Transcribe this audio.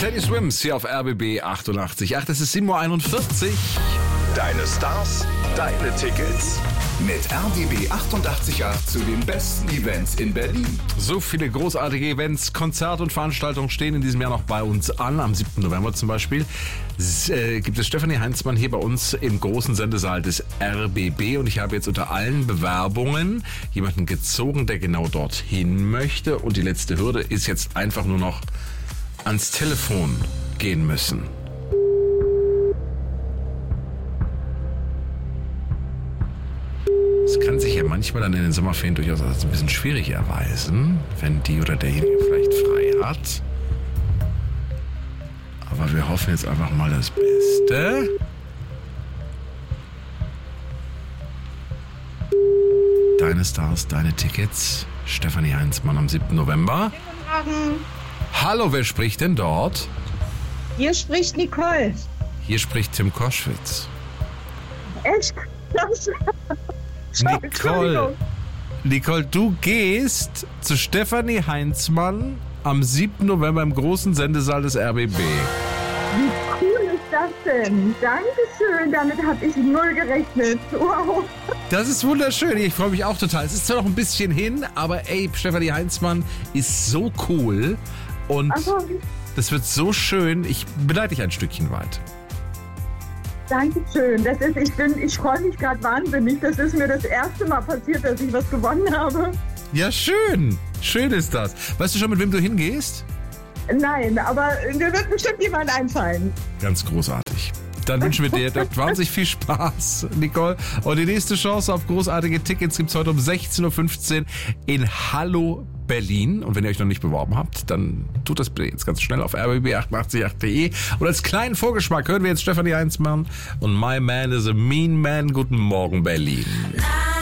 Teddy Swims hier auf RBB 88. Ach, das ist 7.41 Uhr. Deine Stars, deine Tickets. Mit RBB 88.8 zu den besten Events in Berlin. So viele großartige Events, Konzerte und Veranstaltungen stehen in diesem Jahr noch bei uns an. Am 7. November zum Beispiel gibt es Stefanie Heinzmann hier bei uns im großen Sendesaal des RBB. Und ich habe jetzt unter allen Bewerbungen jemanden gezogen, der genau dorthin möchte. Und die letzte Hürde ist jetzt einfach nur noch ans Telefon gehen müssen. Es kann sich ja manchmal dann in den Sommerferien durchaus als ein bisschen schwierig erweisen, wenn die oder derjenige vielleicht frei hat. Aber wir hoffen jetzt einfach mal das Beste. Deine Stars, deine Tickets. Stefanie Heinzmann am 7. November. Guten Morgen. Hallo, wer spricht denn dort? Hier spricht Nicole. Hier spricht Tim Koschwitz. Echt? Nicole, du gehst zu Stefanie Heinzmann am 7. November im großen Sendesaal des RBB. Wie cool ist das denn? Dankeschön, damit habe ich null gerechnet. Wow. Das ist wunderschön, ich freue mich auch total. Es ist zwar noch ein bisschen hin, aber ey, Stefanie Heinzmann ist so cool und das wird so schön. Ich begleite dich ein Stückchen weit. Dankeschön. Ich freue mich gerade wahnsinnig. Das ist mir das erste Mal passiert, dass ich was gewonnen habe. Ja, schön. Schön ist das. Weißt du schon, mit wem du hingehst? Nein, aber mir wird bestimmt jemand einfallen. Ganz großartig. Dann wünschen wir dir dort wahnsinnig viel Spaß, Nicole. Und die nächste Chance auf großartige Tickets gibt es heute um 16.15 Uhr in Hallo Berlin. Und wenn ihr euch noch nicht beworben habt, dann tut das bitte jetzt ganz schnell auf rbb888.de. Und als kleinen Vorgeschmack hören wir jetzt Stefanie Heinzmann und My Man is a Mean Man. Guten Morgen, Berlin.